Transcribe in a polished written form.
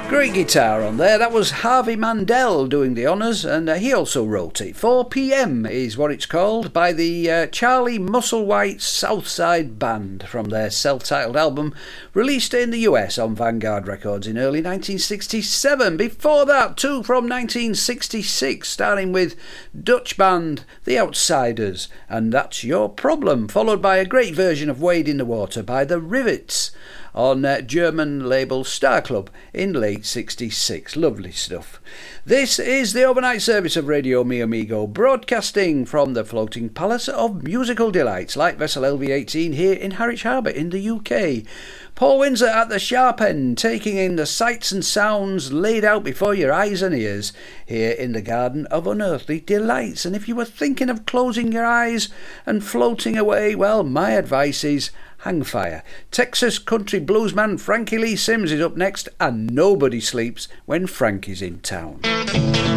Great guitar on there. That was Harvey Mandel doing the honours, and he also wrote it. 4pm is what it's called, by the Charlie Musselwhite Southside Band from their self-titled album, released in the US on Vanguard Records in early 1967. Before that, two from 1966, starting with Dutch band The Outsiders, and That's Your Problem, followed by a great version of Wade in the Water by The Rivets on German label Star Club in late 66. Lovely stuff. This is the overnight service of Radio Mi Amigo, broadcasting from the floating palace of musical delights, light vessel LV18 here in Harwich Harbour in the UK. Paul Windsor at the sharp end, taking in the sights and sounds laid out before your eyes and ears here in the Garden of Unearthly Delights. And if you were thinking of closing your eyes and floating away, well, my advice is hang fire. Texas country bluesman Frankie Lee Sims is up next, and nobody sleeps when Frankie's in town.